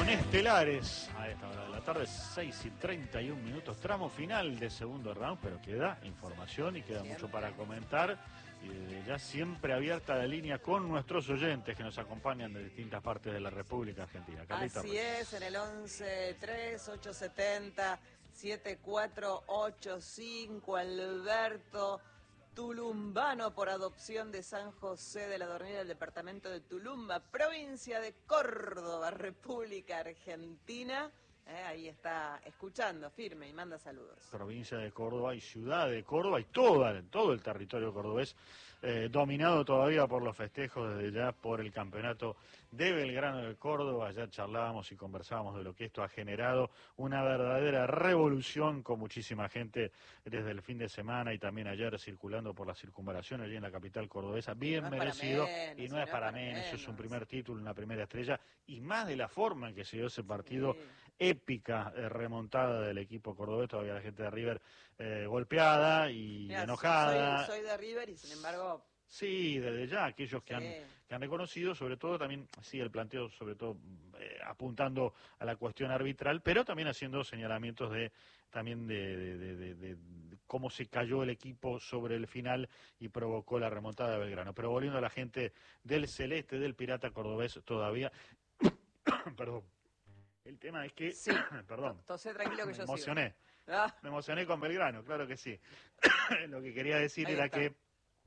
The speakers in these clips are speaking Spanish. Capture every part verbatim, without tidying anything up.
con estelares a esta hora de la tarde, seis y treinta y un minutos, tramo final de segundo round, pero queda información y queda siempre. Mucho para comentar. Y desde ya siempre abierta la línea con nuestros oyentes que nos acompañan de distintas partes de la República Argentina. Carlita Así Ruiz. es, en el once tres ocho siete cero siete cuatro ocho cinco, Alberto, tulumbano por adopción de San José de la Dormida del departamento de Tulumba, provincia de Córdoba, República Argentina. Eh, ahí está escuchando, firme, y manda saludos. Provincia de Córdoba y ciudad de Córdoba y toda, todo el territorio cordobés, eh, dominado todavía por los festejos desde ya por el campeonato de Belgrano de Córdoba. Ya charlábamos y conversábamos de lo que esto ha generado, una verdadera revolución con muchísima gente desde el fin de semana y también ayer circulando por la circunvalación allí en la capital cordobesa. Bien no merecido menos, y no, no es para menos, menos, eso es un primer título, una primera estrella y más de la forma en que se dio ese partido. Sí. Épica eh, remontada del equipo cordobés, todavía la gente de River eh, golpeada y Mirá, enojada. Soy, soy de River y sin embargo... Sí, desde ya, aquellos que, sí. han, que han reconocido, sobre todo también, sí, el planteo, sobre todo eh, apuntando a la cuestión arbitral, pero también haciendo señalamientos de también de, de, de, de, de, de cómo se cayó el equipo sobre el final y provocó la remontada de Belgrano. Pero volviendo a la gente del Celeste, del Pirata Cordobés todavía, perdón. El tema es que, sí. perdón, Tosé tranquilo que me yo emocioné, ah. me emocioné con Belgrano, claro que sí. Lo que quería decir Ahí era está. que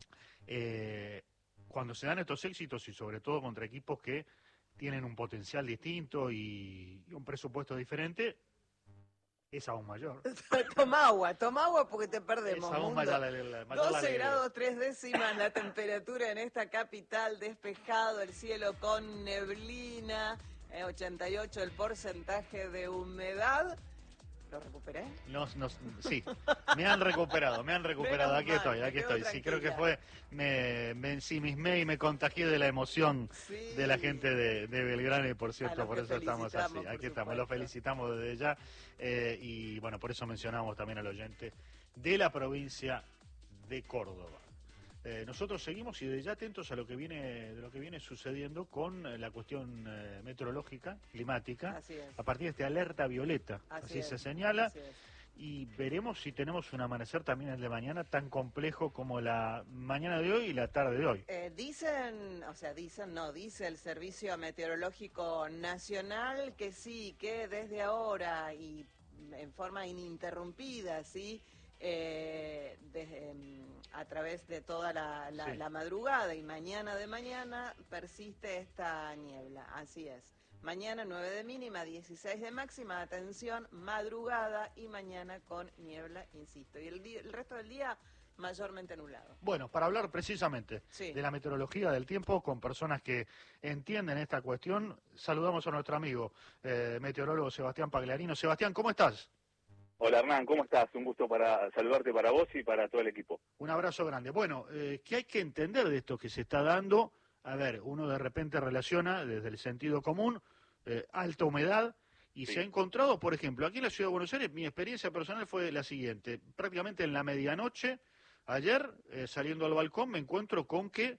eh, cuando se dan estos éxitos y sobre todo contra equipos que tienen un potencial distinto y, y un presupuesto diferente, es aún mayor. Toma agua, toma agua porque te perdemos. Es aún mayor la, la, mayor doce grados tres décimas la temperatura en esta capital, despejado, el cielo con neblina. ochenta y ocho el porcentaje de humedad. ¿Lo recuperé? No, no, sí, me han recuperado, me han recuperado. Menos aquí mal, estoy, aquí estoy. Tranquila. Sí, creo que fue, me, me ensimismé y me contagié de la emoción sí. de la gente de, de Belgrano y por cierto, por eso estamos así. Aquí estamos, lo felicitamos desde ya eh, y bueno, por eso mencionamos también al oyente de la provincia de Córdoba. Eh, nosotros seguimos y de ya atentos a lo que viene de lo que viene sucediendo con eh, la cuestión eh, meteorológica, climática, a partir de esta alerta violeta, así, así se señala, así y veremos si tenemos un amanecer también el de mañana tan complejo como la mañana de hoy y la tarde de hoy. Eh, dicen, o sea, dicen, no, dice el Servicio Meteorológico Nacional que sí, que desde ahora y en forma ininterrumpida, sí, Eh, de, a través de toda la, la, sí. la madrugada y mañana de mañana persiste esta niebla, así es. Mañana nueve de mínima, dieciséis de máxima, atención, madrugada y mañana con niebla, insisto. Y el, día, el resto del día mayormente nublado. Bueno, para hablar precisamente sí. de la meteorología del tiempo con personas que entienden esta cuestión, saludamos a nuestro amigo eh, meteorólogo Sebastián Pagliarino. Sebastián, ¿cómo estás? Hola Hernán, ¿cómo estás? Un gusto para saludarte para vos y para todo el equipo. Un abrazo grande. Bueno, eh, ¿qué hay que entender de esto que se está dando? A ver, uno de repente relaciona desde el sentido común, eh, alta humedad, y sí. se ha encontrado, por ejemplo, aquí en la Ciudad de Buenos Aires, mi experiencia personal fue la siguiente. Prácticamente en la medianoche, ayer, eh, saliendo al balcón, me encuentro con que,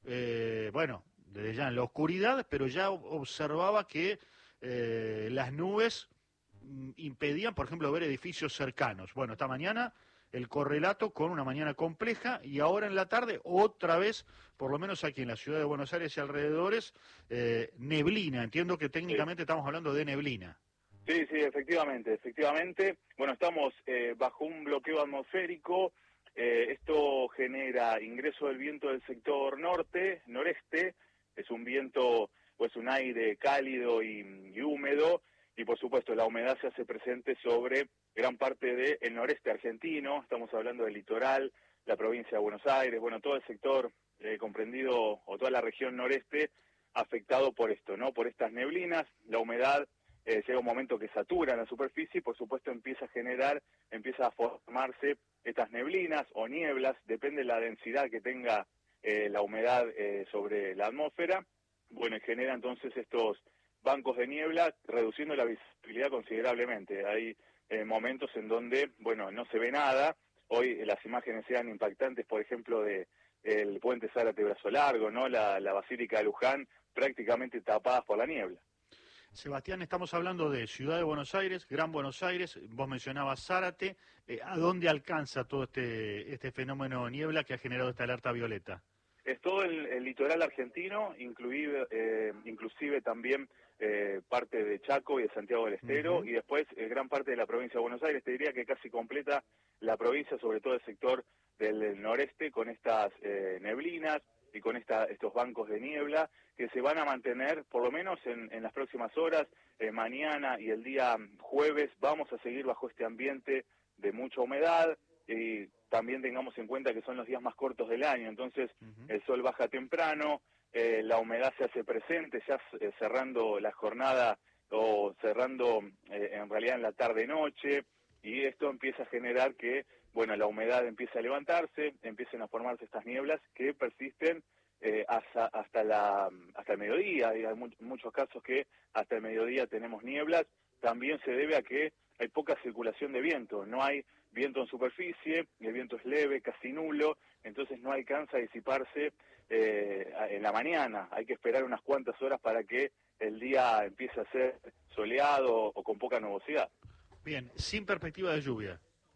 eh, bueno, desde ya en la oscuridad, pero ya observaba que eh, las nubes impedían, por ejemplo, ver edificios cercanos. Bueno, esta mañana el correlato con una mañana compleja y ahora en la tarde otra vez, por lo menos aquí en la Ciudad de Buenos Aires y alrededores, eh, neblina. Entiendo que técnicamente sí. estamos hablando de neblina. Sí, sí, efectivamente, efectivamente. Bueno, estamos eh, bajo un bloqueo atmosférico. Eh, esto genera ingreso del viento del sector norte, noreste. Es un viento, pues un aire cálido y, y húmedo. Y por supuesto la humedad se hace presente sobre gran parte del noreste argentino, estamos hablando del litoral, la provincia de Buenos Aires, bueno, todo el sector eh, comprendido, o toda la región noreste, afectado por esto, ¿no? Por estas neblinas, la humedad eh, llega un momento que satura la superficie y por supuesto empieza a generar, empieza a formarse estas neblinas o nieblas, depende de la densidad que tenga eh, la humedad eh, sobre la atmósfera, bueno, y genera entonces estos bancos de niebla, reduciendo la visibilidad considerablemente. Hay eh, momentos en donde, bueno, no se ve nada. Hoy eh, las imágenes eran impactantes, por ejemplo, de el puente Zárate Brazo Largo, ¿no? La, la Basílica de Luján, prácticamente tapadas por la niebla. Sebastián, estamos hablando de Ciudad de Buenos Aires, Gran Buenos Aires, vos mencionabas Zárate. Eh, ¿A dónde alcanza todo este, este fenómeno niebla que ha generado esta alerta violeta? Es todo el, el litoral argentino, inclusive, eh, inclusive también eh, parte de Chaco y de Santiago del Estero, uh-huh. y después eh, gran parte de la provincia de Buenos Aires. Te diría que casi completa la provincia, sobre todo el sector del noreste, con estas eh, neblinas y con esta, estos bancos de niebla que se van a mantener por lo menos en, en las próximas horas. Eh, mañana y el día jueves vamos a seguir bajo este ambiente de mucha humedad, y también tengamos en cuenta que son los días más cortos del año, entonces uh-huh. el sol baja temprano, eh, la humedad se hace presente, ya eh, cerrando la jornada o cerrando eh, en realidad en la tarde-noche, y esto empieza a generar que, bueno, la humedad empieza a levantarse, empiecen a formarse estas nieblas que persisten eh, hasta, hasta, la, hasta el mediodía. Hay mu- muchos casos que hasta el mediodía tenemos nieblas. También se debe a que hay poca circulación de viento, no hay viento en superficie, el viento es leve, casi nulo, entonces no alcanza a disiparse eh, en la mañana. Hay que esperar unas cuantas horas para que el día empiece a ser soleado o con poca nubosidad. Bien, sin perspectiva de lluvia.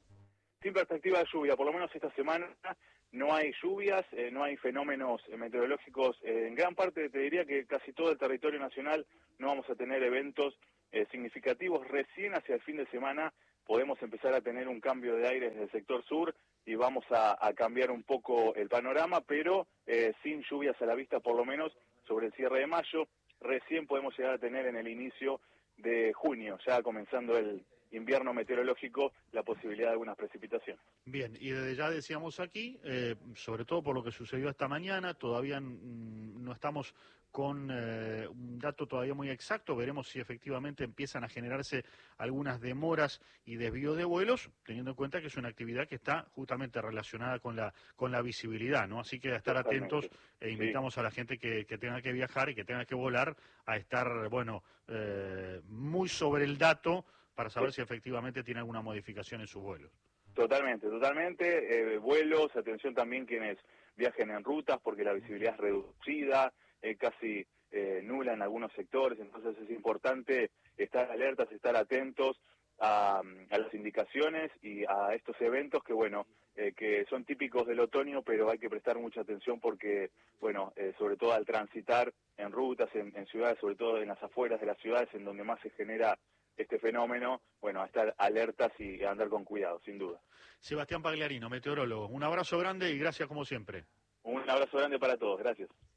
Sin perspectiva de lluvia, por lo menos esta semana no hay lluvias, eh, no hay fenómenos meteorológicos. Eh, en gran parte te diría que casi todo el territorio nacional no vamos a tener eventos eh, significativos. Recién hacia el fin de semana podemos empezar a tener un cambio de aire desde el sector sur y vamos a, a cambiar un poco el panorama, pero eh, sin lluvias a la vista, por lo menos sobre el cierre de mayo. Recién podemos llegar a tener en el inicio de junio, ya comenzando el invierno meteorológico, la posibilidad de algunas precipitaciones. Bien, y desde ya decíamos aquí, eh, sobre todo por lo que sucedió esta mañana, todavía mm, no estamos con eh, un dato todavía muy exacto, veremos si efectivamente empiezan a generarse algunas demoras y desvío de vuelos, teniendo en cuenta que es una actividad que está justamente relacionada con la con la visibilidad, ¿no? Así que a estar Totalmente. atentos e invitamos sí. a la gente que, que tenga que viajar y que tenga que volar a estar, bueno, eh, muy sobre el dato para saber sí. si efectivamente tiene alguna modificación en sus vuelos. Totalmente, totalmente. Eh, vuelos, atención también quienes viajen en rutas, porque la visibilidad es reducida, eh, casi eh, nula en algunos sectores, entonces es importante estar alertas, estar atentos a, a las indicaciones y a estos eventos que, bueno, eh, que son típicos del otoño, pero hay que prestar mucha atención porque, bueno, eh, sobre todo al transitar en rutas, en, en ciudades, sobre todo en las afueras de las ciudades, en donde más se genera este fenómeno, bueno, a estar alertas y a andar con cuidado, sin duda. Sebastián Pagliarino, meteorólogo, un abrazo grande y gracias como siempre. Un abrazo grande para todos, gracias.